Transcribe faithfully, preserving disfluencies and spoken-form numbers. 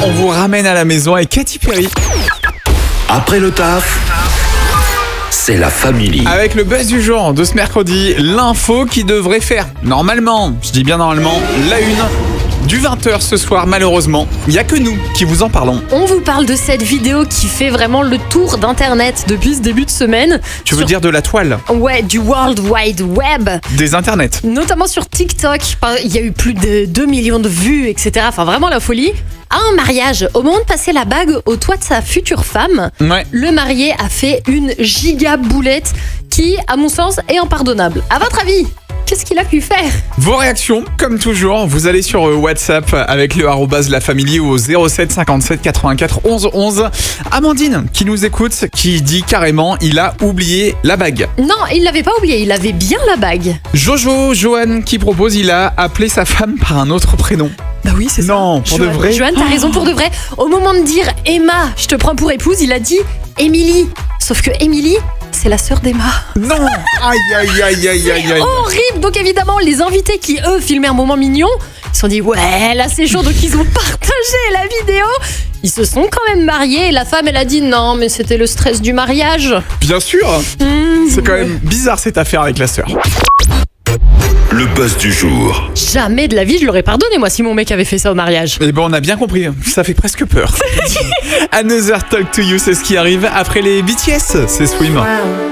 on vous ramène à la maison avec Katy Perry. Après le taf, c'est la famille. Avec le buzz du jour de ce mercredi, l'info qui devrait faire, normalement, je dis bien normalement, la une du vingt heures ce soir. Malheureusement, il n'y a que nous qui vous en parlons. On vous parle de cette vidéo qui fait vraiment le tour d'internet depuis ce début de semaine. Tu veux Sur- dire de la toile? Ouais, du World Wide Web. Des internets. Notamment sur TikTok, il y a eu plus de deux millions de vues, et cetera. Enfin, vraiment la folie. À un mariage, au moment de passer la bague au toit de sa future femme, Ouais. le marié a fait une giga boulette qui, à mon sens, est impardonnable. À votre avis, qu'est-ce qu'il a pu faire? Vos réactions, comme toujours, vous allez sur euh, WhatsApp avec le arrobase la famille au zéro sept cinquante-sept quatre-vingt-quatre onze onze. Amandine, qui nous écoute, qui dit carrément il a oublié la bague. Non, il l'avait pas oublié, il avait bien la bague. Jojo, Johan, qui propose il a appelé sa femme par un autre prénom. Bah oui, c'est Non, pour de vrai. Joanne, t'as raison pour de vrai. Au moment de dire Emma, je te prends pour épouse, il a dit Émilie. Sauf que Émilie, c'est la sœur d'Emma. Non. Aïe, aïe, aïe, aïe, aïe, aïe. Horrible. Donc évidemment, les invités qui, eux, filmaient un moment mignon, ils se sont dit ouais, là c'est chaud. Donc ils ont partagé la vidéo. Ils se sont quand même mariés. Et la femme, elle a dit non, mais c'était le stress du mariage. Bien sûr. Mmh. C'est quand même bizarre cette affaire avec la sœur. Le buzz du jour. Jamais de la vie, je l'aurais pardonné, moi, si mon mec avait fait ça au mariage. Et bon, on a bien compris, ça fait presque peur. Another Talk to You, c'est ce qui arrive après les B T S, c'est Swim. Wow.